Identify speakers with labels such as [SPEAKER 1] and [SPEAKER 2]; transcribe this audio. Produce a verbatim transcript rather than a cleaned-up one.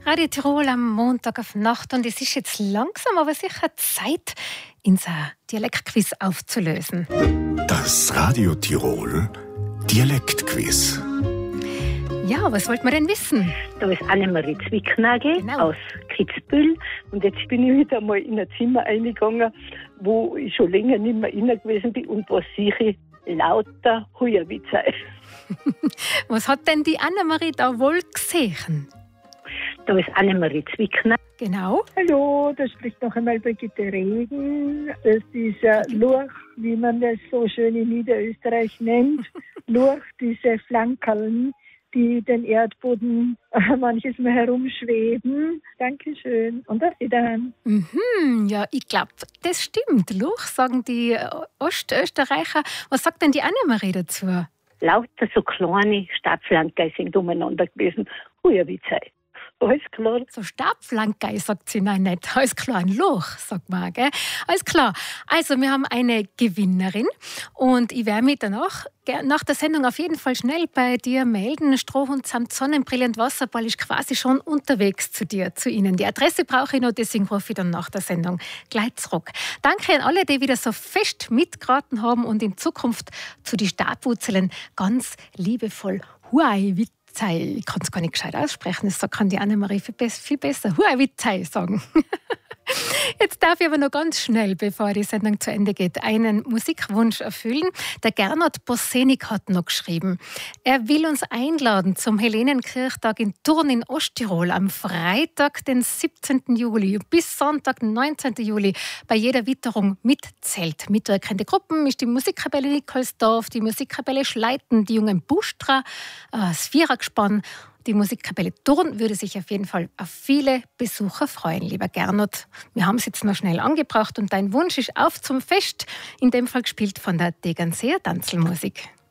[SPEAKER 1] Radio Tirol am Montag auf Nacht und es ist jetzt langsam, aber sicher Zeit, unser Dialektquiz aufzulösen.
[SPEAKER 2] Das Radio Tirol Dialektquiz.
[SPEAKER 1] Ja, was wollt man denn wissen?
[SPEAKER 3] Da ist Annemarie Zwicknagel
[SPEAKER 1] Genau.
[SPEAKER 3] aus Kitzbühel und jetzt bin ich wieder mal in ein Zimmer eingegangen, wo ich schon länger nicht mehr rein gewesen bin und was sehe ich? Lauter Heuerwitze.
[SPEAKER 1] Was hat denn die Annemarie da wohl gesehen?
[SPEAKER 3] Da ist Annemarie Zwicknagel.
[SPEAKER 1] Genau.
[SPEAKER 4] Hallo, da spricht noch einmal Brigitte Regen. Das ist äh, Lurch, wie man das so schön in Niederösterreich nennt. Lurch, diese Flankerln, die den Erdboden äh, manches Mal herumschweben. Dankeschön und auf Wiederhören.
[SPEAKER 1] Mhm, ja, ich glaube, das stimmt. Luch, sagen die äh, Ostösterreicher. Was sagt denn die Annemarie dazu?
[SPEAKER 3] Lauter so kleine Stabflanken sind umeinander gewesen. Heuerwitze. Alles klar.
[SPEAKER 1] So Stabflanke, sagt sie, nein, nicht. Alles klar, ein Loch, sagt man, gell? Alles klar. Also, wir haben eine Gewinnerin und ich werde mich danach, nach der Sendung auf jeden Fall schnell bei dir melden. Strohhund samt Sonnenbrille und Wasserball ist quasi schon unterwegs zu dir, zu Ihnen. Die Adresse brauche ich noch, deswegen rufe ich dann nach der Sendung gleich zurück. Danke an alle, die wieder so fest mitgeraten haben und in Zukunft zu den Stabwurzeln ganz liebevoll Huai Witzei. Ich kann es gar nicht gescheit aussprechen, das kann die Annemarie viel, be- viel besser. Huai Witzei sagen. Jetzt darf ich aber noch ganz schnell, bevor die Sendung zu Ende geht, einen Musikwunsch erfüllen. Der Gernot Bosenik hat noch geschrieben. Er will uns einladen zum Helenenkirchtag in Thurn in Osttirol am Freitag, den siebzehnten Juli bis Sonntag, den neunzehnten Juli bei jeder Witterung mit Zelt. Mitwirkende Gruppen ist die Musikkapelle Nikolsdorf, die Musikkapelle Schleiten, die jungen Bustra, das Vierergespann. Die Musikkapelle Thurn würde sich auf jeden Fall auf viele Besucher freuen, lieber Gernot. Wir haben es jetzt noch schnell angebracht und dein Wunsch ist auf zum Fest, in dem Fall gespielt von der Tegernseer Tanzelmusik.